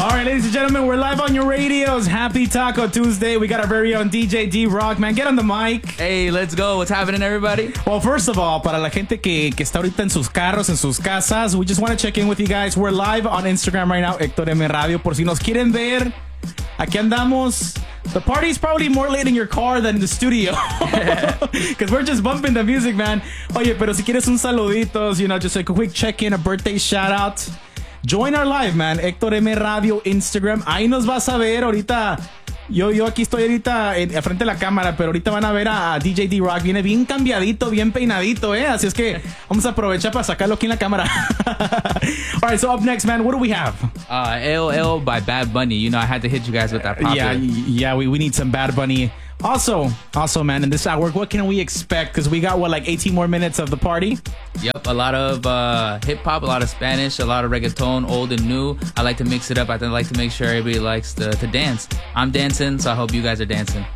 All right, ladies and gentlemen, we're live on your radios. Happy Taco Tuesday. We got our very own DJ D-Rock, man. Get on the mic. Hey, let's go. What's happening, everybody? Well, first of all, para la gente que está ahorita en sus carros, en sus casas, we just want to check in with you guys. We're live on Instagram right now, Héctor M Radio. Por si nos quieren ver, aquí andamos. The party's probably more late in your car than in the studio. Because we're just bumping the music, man. Oye, pero si quieres un saluditos, you know, just a quick check-in, a birthday shout-out. Join our live, man. Héctor M Radio Instagram. Ahí nos vas a ver ahorita. Yo aquí estoy ahorita frente de la cámara, pero ahorita van a ver a DJ D-Rock. Viene bien cambiadito, bien peinadito, ¿eh? Así es que vamos a aprovechar para sacarlo aquí en la cámara. All right, so up next, man, what do we have? AOL by Bad Bunny. You know, I had to hit you guys with that pop. Yeah, we need some Bad Bunny. Also, man, in this hour, what can we expect? Because we got, like 18 more minutes of the party? Yep, a lot of hip-hop, a lot of Spanish, a lot of reggaeton, old and new. I like to mix it up. I like to make sure everybody likes to dance. I'm dancing, so I hope you guys are dancing.